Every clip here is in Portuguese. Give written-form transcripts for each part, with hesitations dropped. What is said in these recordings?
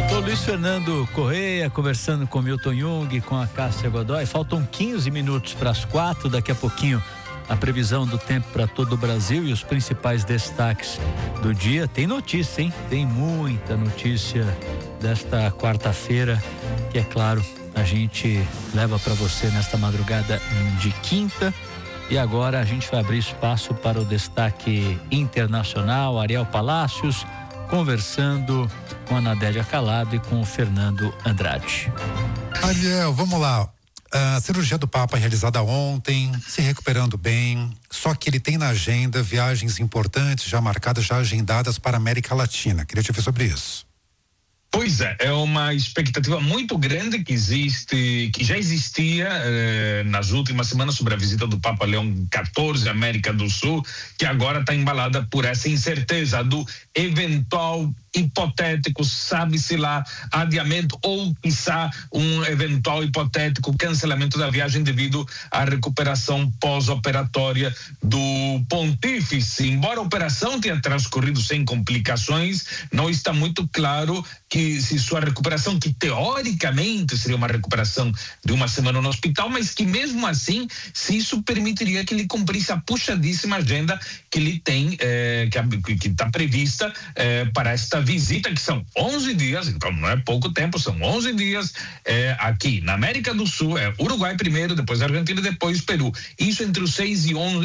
Sou Luiz Fernando Correia, conversando com Milton Jung, com a Cássia Godoy. Faltam 15 minutos para as 4, daqui a pouquinho a previsão do tempo para todo o Brasil e os principais destaques do dia. Tem notícia, hein? Tem muita notícia desta quarta-feira, que é claro, a gente leva para você nesta madrugada de quinta. E agora a gente vai abrir espaço para o destaque internacional. Ariel Palácios conversando com a Nadélia Calado e com o Fernando Andrade. Ariel, vamos lá. A cirurgia do Papa realizada ontem, se recuperando bem, só que ele tem na agenda viagens importantes já marcadas, já agendadas para a América Latina. Queria te ver sobre isso. Pois é uma expectativa muito grande que existe, que já existia nas últimas semanas sobre a visita do Papa Leão XIV à América do Sul, que agora está embalada por essa incerteza do eventual hipotético, sabe-se lá, adiamento ou quiçá um eventual hipotético cancelamento da viagem devido à recuperação pós-operatória do pontífice. Embora a operação tenha transcorrido sem complicações, não está muito claro que se sua recuperação, que teoricamente seria uma recuperação de uma semana no hospital, mas que mesmo assim, se isso permitiria que ele cumprisse a puxadíssima agenda que ele tem, que está prevista para esta visita, que são 11 dias, então não é pouco tempo, são 11 dias aqui na América do Sul, Uruguai primeiro, depois Argentina, depois Peru. Isso entre os 6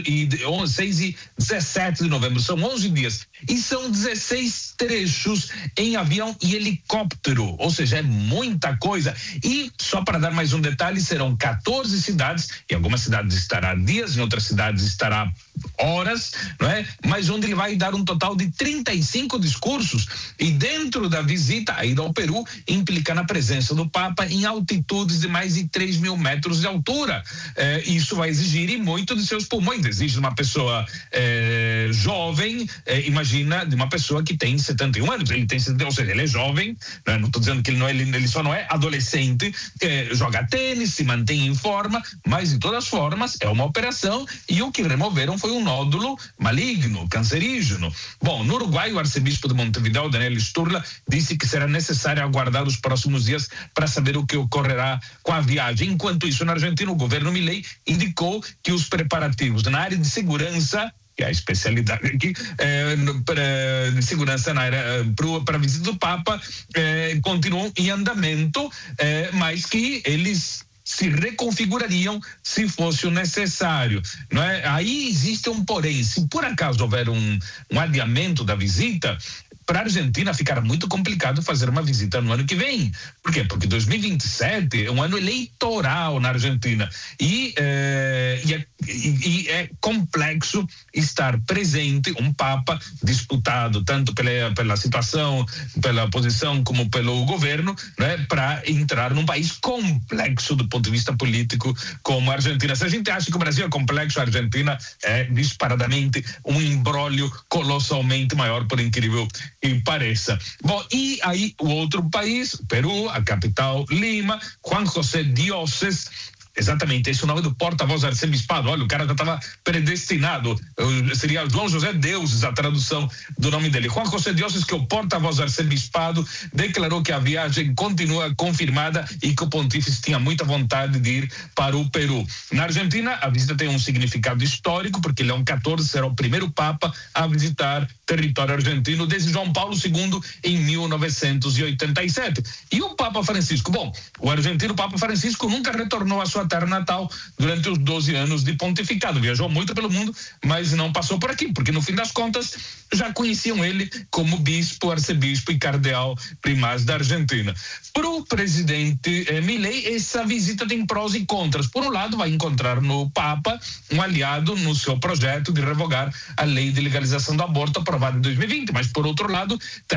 e 17 de novembro, são 11 dias. E são 16 trechos em avião e helicóptero, ou seja, é muita coisa. E só para dar mais um detalhe, serão 14 cidades, em algumas cidades estará dias, em outras cidades estará horas, não é? Mas onde ele vai dar um total de 35 discursos. E dentro da visita, a ida ao Peru implica na presença do Papa em altitudes de mais de 3.000 metros de altura. Isso vai exigir e muito de seus pulmões. Exige de uma pessoa jovem, imagina de uma pessoa que tem 71 anos. Ele tem 71, ou seja, ele é jovem, né? Não estou dizendo que ele só não é adolescente, joga tênis, se mantém em forma, mas de todas as formas é uma operação e o que removeram foi um nódulo maligno, cancerígeno. Bom, no Uruguai, o arcebispo de Montevideo, Daniel Sturla, disse que será necessário aguardar os próximos dias para saber o que ocorrerá com a viagem. Enquanto isso, na Argentina, o governo Milei indicou que os preparativos na área de segurança, que é a especialidade aqui, de segurança na área para a visita do Papa, continuam em andamento, mas que eles se reconfigurariam se fosse o necessário, não é? Aí existe um porém, se por acaso houver um adiamento da visita, para a Argentina ficará muito complicado fazer uma visita no ano que vem. Por quê? Porque 2027 é um ano eleitoral na Argentina e é complexo estar presente um Papa disputado tanto pela situação, pela posição como pelo governo, né, para entrar num país complexo do ponto de vista político como a Argentina. Se a gente acha que o Brasil é complexo, a Argentina é disparadamente um imbróglio colossalmente maior, por incrível que pareça. Bom, e aí o outro país, Peru, a capital Lima, Juan José Dioses, exatamente, esse é o nome do porta-voz arcebispado. Olha, o cara já estava predestinado. Seria João José Deuses a tradução do nome dele. Juan José Dioses, que é o porta-voz arcebispado, declarou que a viagem continua confirmada e que o pontífice tinha muita vontade de ir para o Peru. Na Argentina, a visita tem um significado histórico, porque Leão XIV será o primeiro Papa a visitar território argentino desde João Paulo II em 1987. E o Papa Francisco? Bom, o argentino Papa Francisco nunca retornou à sua terra natal durante os 12 anos de pontificado. Viajou muito pelo mundo, mas não passou por aqui, porque no fim das contas já conheciam ele como bispo, arcebispo e cardeal primaz da Argentina. Para o presidente Milei, essa visita tem prós e contras. Por um lado, vai encontrar no Papa um aliado no seu projeto de revogar a lei de legalização do aborto aprovada em 2020, mas por outro lado